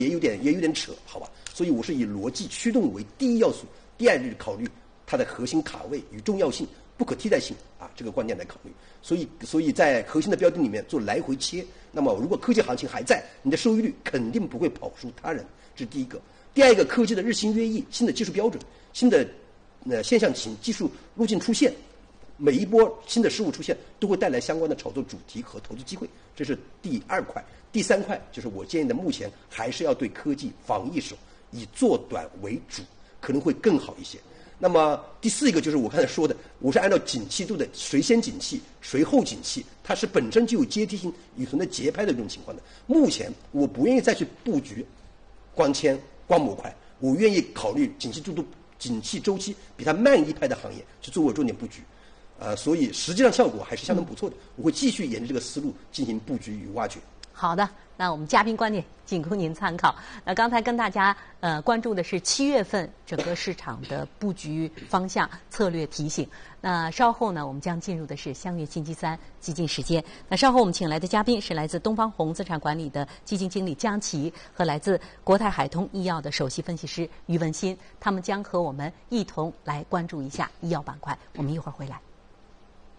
也有点扯，好吧？所以我是以逻辑驱动为第一要素，第二就是考虑它的核心卡位与重要性、不可替代性这个观点来考虑。所以在核心的标的里面做来回切。那么如果科技行情还在，你的收益率肯定不会跑输他人，这是第一个。第二个，科技的日新月异，新的技术标准、新的现象型技术路径出现，每一波新的事物出现都会带来相关的炒作主题和投资机会，这是第二块。第三块就是我建议的，目前还是要对科技防一手，以做短为主，可能会更好一些。那么第四一个就是我刚才说的，我是按照景气度的谁先景气谁后景气，它是本身就有阶梯性与存的节拍的这种情况的。目前我不愿意再去布局光纤光模块，我愿意考虑景气周期比它慢一拍的行业去做我重点布局。所以实际上效果还是相当不错的，我会继续沿着这个思路进行布局与挖掘。 好的，那我们嘉宾观点仅供您参考。那刚才跟大家关注的是7月份整个市场的布局方向策略提醒。那稍后呢，我们将进入的是相约星期三基金时间。那稍后我们请来的嘉宾是来自东方红资产管理的基金经理江琦和来自国泰海通医药的首席分析师于文新，他们将和我们一同来关注一下医药板块。我们一会儿回来。